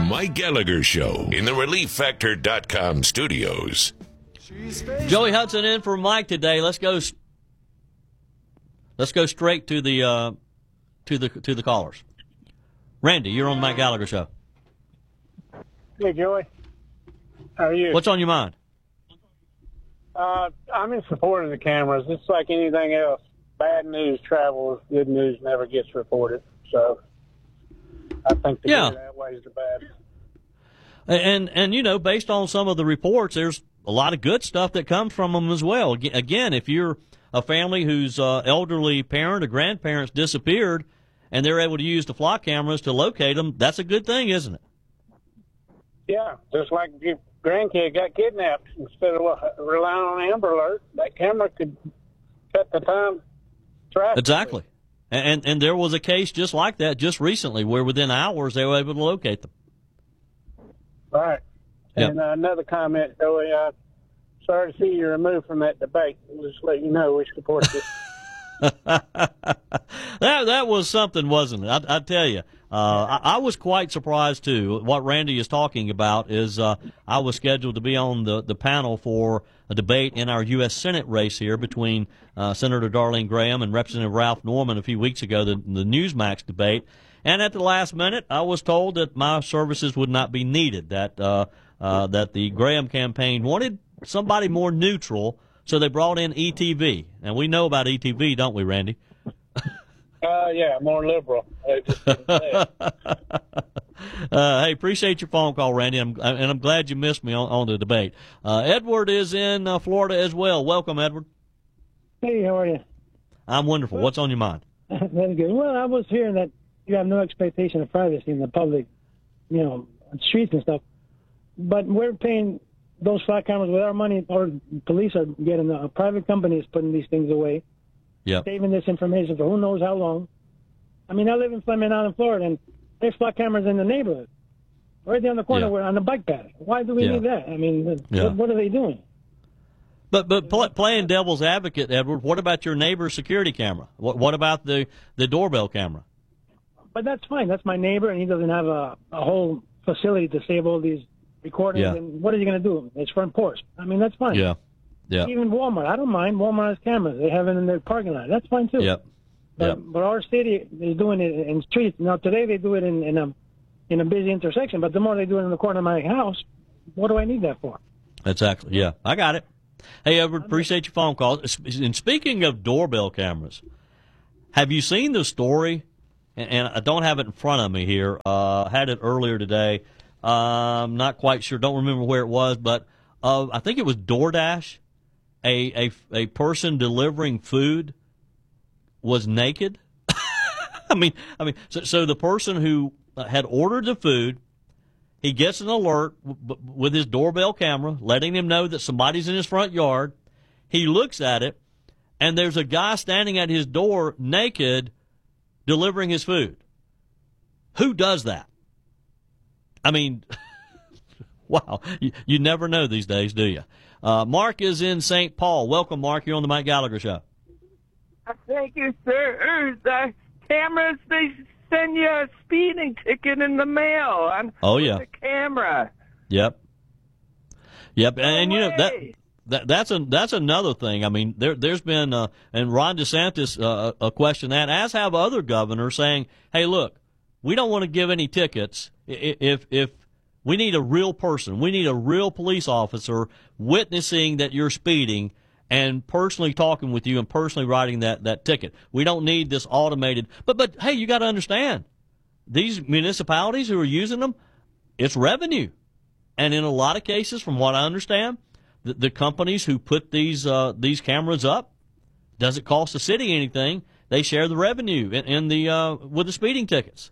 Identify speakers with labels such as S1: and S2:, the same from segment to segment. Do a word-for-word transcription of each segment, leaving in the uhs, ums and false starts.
S1: Mike Gallagher Show in the Relief Factor dot com studios.
S2: Joey Hudson in for Mike today. Let's go. Let's go straight to the uh, to the to the callers. Randy, you're on the Mike Gallagher Show.
S3: Hey, Joey. How are you?
S2: What's on your mind?
S3: Uh, I'm in support of the cameras. It's like anything else. Bad news travels. Good news never gets reported. So I think the
S2: yeah.
S3: good outweighs the bad.
S2: And, and, you know, based on some of the reports, there's a lot of good stuff that comes from them as well. Again, if you're a family whose uh, elderly parent or grandparents disappeared and they're able to use the flock cameras to locate them, that's a good thing, isn't it?
S3: Yeah, just like if your grandkid got kidnapped, instead of relying on Amber Alert, that camera could cut the time drastically.
S2: Exactly. And, and there was a case just like that just recently where within hours they were able to locate them.
S3: All right.
S2: Yep.
S3: And uh, another comment, Joey, uh, sorry to see you removed from that debate. Just let you know we support this.
S2: that that was something, wasn't it? I, I tell you, uh, I, I was quite surprised too. What Randy is talking about is uh, I was scheduled to be on the, the panel for a debate in our U S Senate race here between uh, Senator Darlene Graham and Representative Ralph Norman a few weeks ago, the, the Newsmax debate. And at the last minute, I was told that my services would not be needed. That uh, uh, that the Graham campaign wanted somebody more neutral. So they brought in E T V, and we know about E T V, don't we, Randy?
S3: Uh, yeah, more liberal. I just didn't say it.
S2: uh, hey, appreciate your phone call, Randy, and I'm, and I'm glad you missed me on, on the debate. Uh, Edward is in uh, Florida as well. Welcome, Edward.
S4: Hey, how are you?
S2: I'm wonderful. What's on your mind?
S4: That's good. Well, I was hearing that you have no expectation of privacy in the public, you know, streets and stuff, but we're paying those flat cameras with our money, or police are getting a private company is putting these things away,
S2: yep.
S4: saving this information for who knows how long. I mean, I live in Fleming Island, Florida, and there's flat cameras in the neighborhood, right there on the corner,
S2: yeah.
S4: where on the bike path. Why do we
S2: yeah.
S4: need that? I mean,
S2: yeah.
S4: what, what are they doing?
S2: But but play, playing devil's advocate, Edward, what about your neighbor's security camera? What what about the, the doorbell camera?
S4: But that's fine. That's my neighbor, and he doesn't have a, a whole facility to save all these recordings.
S2: Yeah.
S4: And what are you going to do? It's front porch. I mean, that's fine.
S2: Yeah, yeah.
S4: Even Walmart, I don't mind. Walmart has cameras. They have it in their parking lot. That's fine too.
S2: Yep.
S4: But,
S2: yep.
S4: but our city is doing it in streets. Now today they do it in, in a in a busy intersection. But the more they do it in the corner of my house, what do I need that for?
S2: Exactly. Yeah, I got it. Hey, Edward, appreciate your phone call. And speaking of doorbell cameras, have you seen the story? And I don't have it in front of me here. Uh, I had it earlier today. Uh, I'm not quite sure. Don't remember where it was, but uh, I think it was DoorDash. A, a, a person delivering food was naked. I mean, I mean, so, so the person who had ordered the food, he gets an alert w- with his doorbell camera, letting him know that somebody's in his front yard. He looks at it, and there's a guy standing at his door naked, delivering his food. Who does that? I mean, wow, you, you never know these days, do you? Uh, Mark is in Saint Paul. Welcome, Mark. You're on the Mike Gallagher Show.
S5: Thank you, sir. The cameras, they send you a speeding ticket in the mail on
S2: oh, yeah.
S5: the camera.
S2: Yep. Yep,
S5: No
S2: and, you know, that
S5: way.
S2: That, that's a, that's another thing. I mean, there, there's been, uh, and Ron DeSantis uh, uh, questioned that, as have other governors, saying, hey, look, we don't want to give any tickets if, if we need a real person, we need a real police officer witnessing that you're speeding and personally talking with you and personally writing that, that ticket. We don't need this automated. But, but hey, you got to understand, these municipalities who are using them, it's revenue. And in a lot of cases, from what I understand, the, the companies who put these uh, these cameras up, doesn't cost the city anything. They share the revenue in, in the uh, with the speeding tickets.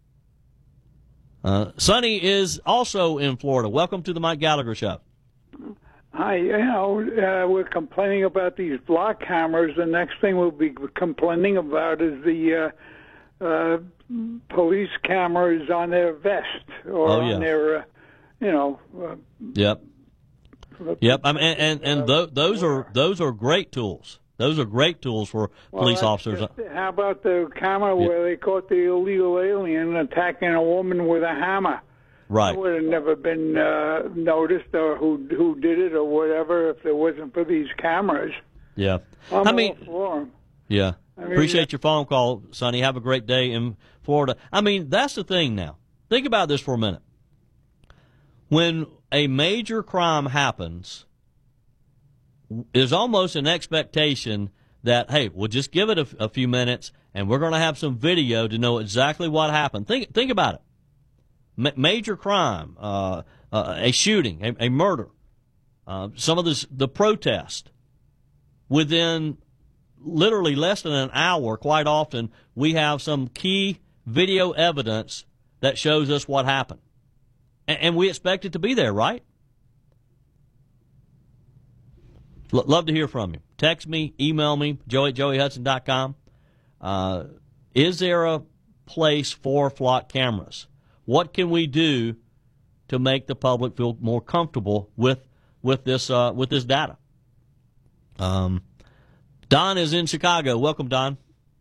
S2: Uh, Sonny is also in Florida. Welcome to the Mike Gallagher Show.
S6: Hi, you know, uh, we're complaining about these block cameras. The next thing we'll be complaining about is the uh, uh, police cameras on their vest or
S2: oh, yeah.
S6: on their, uh, you know. Uh,
S2: yep. Yep. I mean, and and, and th- those are those are great tools. Those are great tools for
S6: well,
S2: police officers.
S6: Just, how about the camera
S2: yep.
S6: where they caught the illegal alien attacking a woman with a hammer?
S2: Right.
S6: It would have never been uh, noticed or who who did it or whatever if it wasn't for these cameras.
S2: Yeah.
S6: I'm
S2: I mean,
S6: all for 'em.
S2: yeah.
S6: I mean,
S2: Appreciate your phone call, Sonny. Have a great day in Florida. I mean, that's the thing now. Think about this for a minute. When a major crime happens, there's almost an expectation that, hey, we'll just give it a, a few minutes and we're going to have some video to know exactly what happened. Think think about it. Ma- major crime, uh, uh, a shooting, a, a murder, uh, some of this, the protest. Within literally less than an hour, quite often, we have some key video evidence that shows us what happened. And, and we expect it to be there, right? L- love to hear from you. Text me, email me, joey at joey hudson dot com. Uh, is there a place for flock cameras? What can we do to make the public feel more comfortable with with this uh, with this data? Um, Don is in Chicago. Welcome, Don.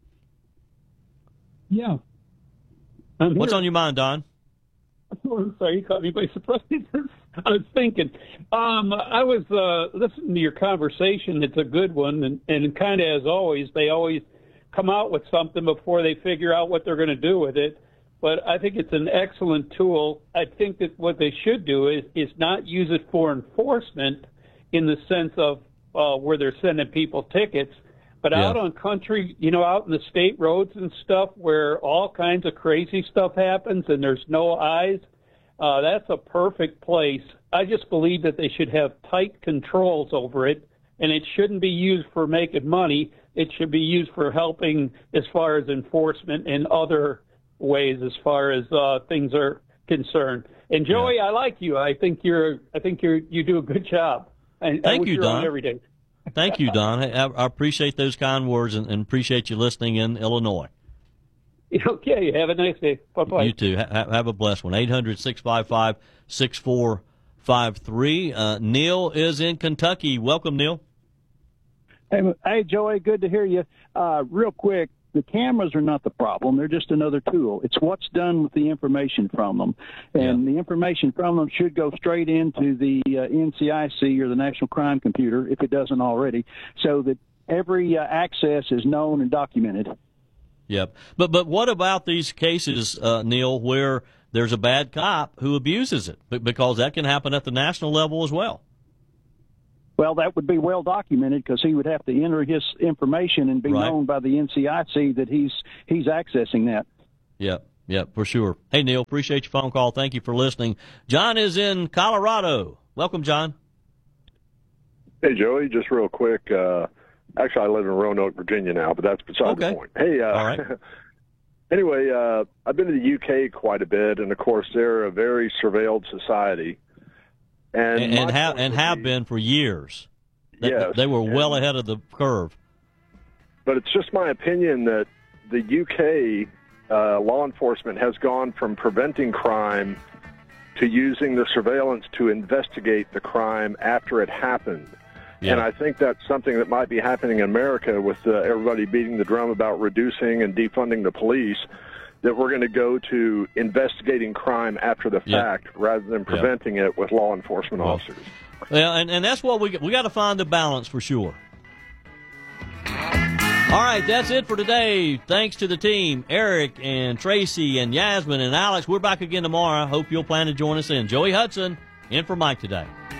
S7: Yeah. I'm
S2: What's
S7: here.
S2: on your mind, Don?
S7: Oh, I'm sorry, you caught me by surprise. I was thinking. Um, I was uh, listening to your conversation. It's a good one, and, and kind of as always, they always come out with something before they figure out what they're going to do with it. But I think it's an excellent tool. I think that what they should do is, is not use it for enforcement in the sense of uh, where they're sending people tickets, but
S2: Yeah.
S7: out on country, you know, out in the state roads and stuff where all kinds of crazy stuff happens and there's no eyes, uh, that's a perfect place. I just believe that they should have tight controls over it, and it shouldn't be used for making money. It should be used for helping as far as enforcement and other ways as far as uh, things are concerned. And Joey,
S2: Yeah.
S7: I like you. I think you're. I think you're. You do a good job. And I
S2: Thank
S7: wish
S2: you,
S7: you were on
S2: Don.
S7: every day.
S2: Thank you, Don. I, I appreciate those kind words and, and appreciate you listening in Illinois.
S7: Okay. Have a nice day. Bye bye.
S2: You too. Ha- have a blessed one. eight hundred, six five five, six four five three. Uh, Neil is in Kentucky. Welcome, Neil.
S8: Hey, hey, Joey, good to hear you. Uh, real quick, the cameras are not the problem. They're just another tool. It's what's done with the information from them. And
S2: Yeah.
S8: the information from them should go straight into the uh, N C I C or the National Crime Computer, if it doesn't already, so that every uh, access is known and documented.
S2: Yep. But but what about these cases, uh, Neil, where there's a bad cop who abuses it? Be- Because that can happen at the national level as well.
S8: Well, that would be well documented because he would have to enter his information and be
S2: Right.
S8: known by the N C I C that he's he's accessing that.
S2: Yep, yep, for sure. Hey, Neil, appreciate your phone call. Thank you for listening. John is in Colorado. Welcome, John.
S9: Hey, Joey, just real quick. Uh, actually, I live in Roanoke, Virginia now, but that's beside
S2: Okay.
S9: the point. Hey, uh,
S2: All right.
S9: anyway, uh, I've been to the U K quite a bit, and, of course, they're a very surveilled society. And,
S2: And,
S9: my
S2: and have
S9: point
S2: and
S9: would
S2: have
S9: be-
S2: been for years. They,
S9: Yes,
S2: they were well
S9: and-
S2: ahead of the curve.
S9: But it's just my opinion that the U K uh, law enforcement has gone from preventing crime to using the surveillance to investigate the crime after it happened.
S2: Yeah.
S9: And I think that's something that might be happening in America with uh, everybody beating the drum about reducing and defunding the police, that we're going to go to investigating crime after the
S2: Yeah.
S9: fact rather than preventing it with law enforcement
S2: Well,
S9: officers.
S2: Well, and, and that's what we we got to find the balance for sure. All right, that's it for today. Thanks to the team, Eric and Tracy and Yasmin and Alex. We're back again tomorrow. Hope you'll plan to join us in. Joey Hudson in for Mike today.